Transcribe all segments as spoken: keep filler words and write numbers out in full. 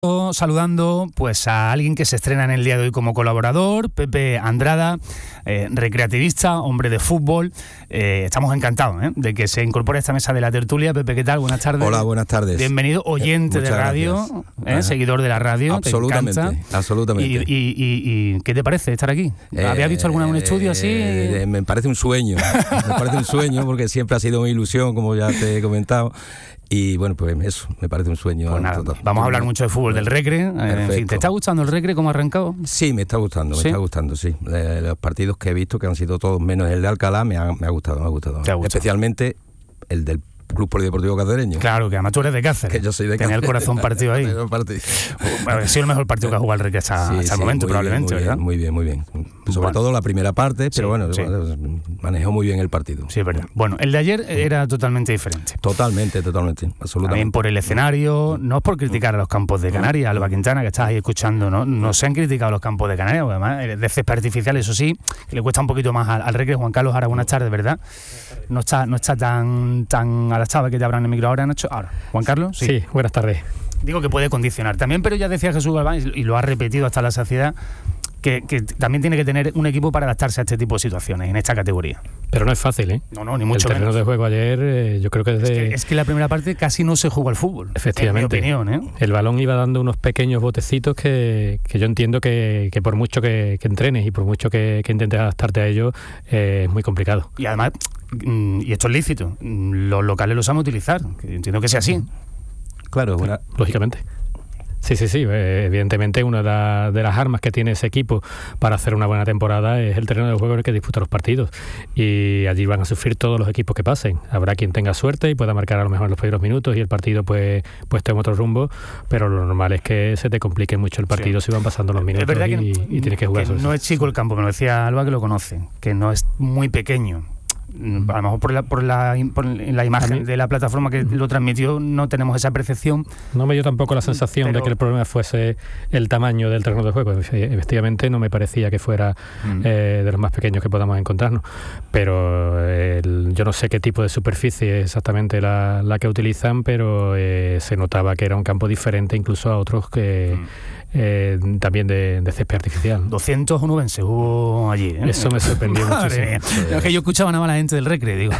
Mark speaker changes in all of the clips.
Speaker 1: Saludando pues a alguien que se estrena en el día de hoy como colaborador, Pepe Andrada, eh, recreativista, hombre de fútbol. Eh, estamos encantados ¿eh? de que se incorpore a esta mesa de la tertulia. Pepe, ¿qué tal? Buenas tardes.
Speaker 2: Hola, buenas tardes.
Speaker 1: Bienvenido, oyente
Speaker 2: eh,
Speaker 1: de radio, eh, seguidor de la radio.
Speaker 2: Absolutamente,
Speaker 1: te encanta.
Speaker 2: absolutamente.
Speaker 1: ¿Y, y, y, y qué te parece estar aquí?
Speaker 2: Eh,
Speaker 1: ¿Habías visto alguna un estudio así?
Speaker 2: Eh, me parece un sueño, me parece un sueño porque siempre ha sido una ilusión, como ya te he comentado. Y bueno, pues eso, me parece un sueño.
Speaker 1: Pues nada, vamos a hablar mucho de fútbol, del Recre. En fin, ¿te está gustando el Recre cómo ha arrancado?
Speaker 2: Sí, me está gustando, me ¿Sí? está gustando, sí. Eh, los partidos que he visto, que han sido todos menos el de Alcalá, me ha, me ha gustado, me ha gustado.
Speaker 1: ¿Te ha gustado?
Speaker 2: Especialmente el del Club Polideportivo Cacereño.
Speaker 1: Claro, que además tú eres de Cáceres.
Speaker 2: Que yo soy de
Speaker 1: Tenía
Speaker 2: Cáceres.
Speaker 1: el corazón partido ahí.
Speaker 2: partido.
Speaker 1: Bueno, ha sido el mejor partido que ha jugado el Recre hasta,
Speaker 2: sí,
Speaker 1: hasta
Speaker 2: sí,
Speaker 1: el momento,
Speaker 2: muy
Speaker 1: probablemente,
Speaker 2: bien,
Speaker 1: ¿verdad?
Speaker 2: Muy bien, muy bien. Muy bien. Sobre
Speaker 1: bueno.
Speaker 2: todo la primera parte, pero
Speaker 1: Sí,
Speaker 2: bueno,
Speaker 1: sí.
Speaker 2: manejó muy bien el partido.
Speaker 1: Sí, es verdad. Bueno, el de ayer era totalmente diferente.
Speaker 2: Totalmente, totalmente, absolutamente.
Speaker 1: También por el escenario, no es por criticar a los campos de Canarias, Alba Quintana, que estás ahí escuchando, ¿no? No se han criticado los campos de Canarias, porque además de césped artificial, eso sí, que le cuesta un poquito más al, al Recre. Juan Carlos, ahora buenas tardes, ¿verdad? No está, no está tan, tan adaptado, que te abran el micro ahora, Nacho. Ahora, Juan Carlos, sí.
Speaker 3: Sí, buenas tardes.
Speaker 1: Digo que puede condicionar también, pero ya decía Jesús Galván, y lo ha repetido hasta la saciedad, que, que también tiene que tener un equipo para adaptarse a este tipo de situaciones, en esta categoría.
Speaker 3: Pero no es fácil, ¿eh?
Speaker 1: No, no, ni mucho
Speaker 3: menos. El terreno
Speaker 1: menos.
Speaker 3: de juego ayer, eh, yo creo que desde...
Speaker 1: Es que, es que la primera parte casi no se jugó al fútbol.
Speaker 3: Efectivamente.
Speaker 1: En mi opinión, ¿eh?
Speaker 3: El balón iba dando unos pequeños botecitos que, que yo entiendo que, que por mucho que, que entrenes y por mucho que, que intentes adaptarte a ellos, eh, es muy complicado.
Speaker 1: Y además, y esto es lícito, los locales lo saben utilizar, que entiendo que sea así.
Speaker 2: Claro, bueno.
Speaker 3: Lógicamente. Sí, sí, sí. Evidentemente una de, la, de las armas que tiene ese equipo para hacer una buena temporada es el terreno de juego en el que disputa los partidos. Y allí van a sufrir todos los equipos que pasen. Habrá quien tenga suerte y pueda marcar a lo mejor los primeros minutos y el partido pues, pues tome otro rumbo, pero lo normal es que se te complique mucho el partido sí. si van pasando los minutos
Speaker 1: es verdad
Speaker 3: y,
Speaker 1: que,
Speaker 3: y tienes que jugar.
Speaker 1: Que no es chico el campo, me lo decía Alba, que lo conoce, que no es muy pequeño. A lo mejor por la, por la, por la imagen de la plataforma que lo transmitió no tenemos esa percepción.
Speaker 3: No me dio tampoco la sensación pero, de que el problema fuese el tamaño del terreno de juego. Efectivamente no me parecía que fuera mm. eh, de los más pequeños que podamos encontrarnos, pero el, yo no sé qué tipo de superficie es exactamente la, la que utilizan, pero eh, se notaba que era un campo diferente incluso a otros que... Mm. Eh, también de, de césped artificial.
Speaker 1: doscientos onubenses hubo allí, ¿eh?
Speaker 3: Eso me sorprendió muchísimo.
Speaker 1: Es que yo escuchaba nada más a la gente del Recre, digo.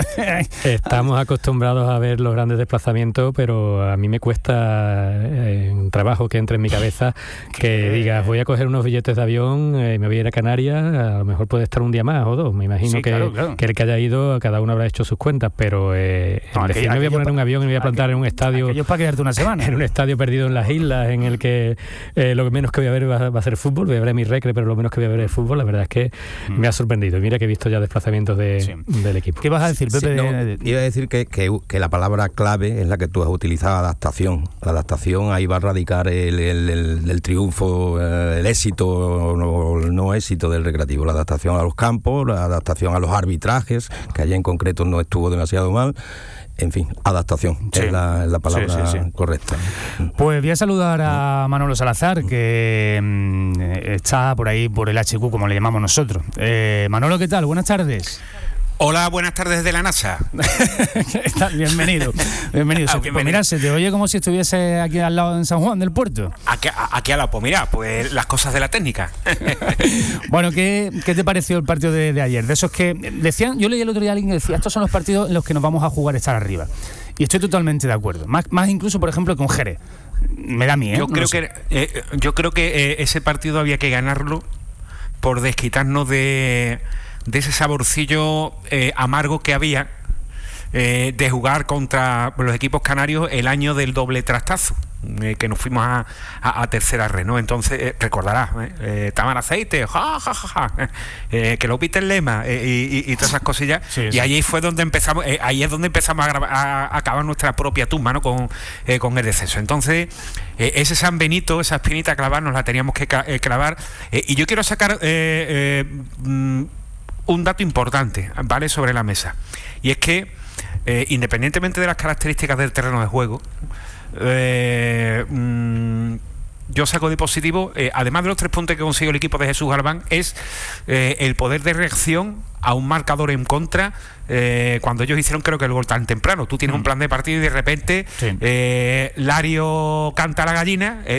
Speaker 3: Estamos acostumbrados a ver los grandes desplazamientos, pero a mí me cuesta eh, un trabajo que entre en mi cabeza que digas, voy a coger unos billetes de avión, eh, me voy a ir a Canarias, a lo mejor puede estar un día más o dos. Me imagino sí, que, claro, claro. que el que haya ido, cada uno habrá hecho sus cuentas, pero eh, no, decir, me voy a poner pa- un avión y me voy a plantar aquello, en un estadio.
Speaker 1: Aquello es para quedarte una semana.
Speaker 3: En un estadio perdido en las islas, en el que Eh, lo menos que voy a ver va, va a ser fútbol, voy a ver a mi Recre, pero lo menos que voy a ver es fútbol. La verdad es que mm. me ha sorprendido. Mira que he visto ya desplazamientos de, sí. del equipo.
Speaker 1: ¿Qué vas a decir, Pepe?
Speaker 2: Sí, no, iba a decir que, que, que la palabra clave es la que tú has utilizado, adaptación. La adaptación, ahí va a radicar el, el, el, el triunfo, el éxito o el no éxito del Recreativo. La adaptación a los campos, la adaptación a los arbitrajes, que allá en concreto no estuvo demasiado mal. En fin, adaptación sí. es, la, es la palabra sí, sí, sí. correcta.
Speaker 1: Pues voy a saludar a Manolo Salazar, que mmm, está por ahí, por el H Q, como le llamamos nosotros. Eh, Manolo, ¿qué tal? Buenas tardes.
Speaker 4: Hola, buenas tardes de la NASA.
Speaker 1: Bienvenido, bienvenido.
Speaker 4: Ah,
Speaker 1: se, pues mira, se te oye como si estuviese aquí al lado en San Juan del Puerto.
Speaker 4: Aquí, aquí al lado, pues mira, pues las cosas de la técnica.
Speaker 1: Bueno, ¿qué, ¿qué te pareció el partido de, de ayer? De esos que decían, yo leí el otro día a alguien que decía, estos son los partidos en los que nos vamos a jugar estar arriba. Y estoy totalmente de acuerdo. Más, más incluso, por ejemplo, con Jerez. Me da miedo.
Speaker 4: Yo creo que eh, yo creo que eh, ese partido había que ganarlo por desquitarnos de de ese saborcillo eh, amargo que había eh, de jugar contra los equipos canarios el año del doble trastazo, eh, que nos fuimos a, a, a tercera red, ¿no? Entonces, eh, recordarás, ¿eh? eh, Tamar Aceite, ja, ja, ja, ja, eh, que lo viste en Lema, eh, y, y, y todas esas cosillas, sí, y sí. ahí fue donde empezamos, eh, ahí es donde empezamos a, grabar, a, a acabar nuestra propia tumba, ¿no? Con, eh, con el descenso. Entonces, eh, ese San Benito, esa espinita clavada, nos la teníamos que eh, clavar, eh, y yo quiero sacar eh, eh, mm, un dato importante, ¿vale?, sobre la mesa, y es que eh, independientemente de las características del terreno de juego, eh, mmm, yo saco de positivo, eh, además de los tres puntos que consiguió el equipo de Jesús Galván, es eh, el poder de reacción a un marcador en contra. Eh, cuando ellos hicieron, creo que el gol tan temprano, tú tienes mm. un plan de partido y de repente sí. eh, Lario canta a la gallina, eh,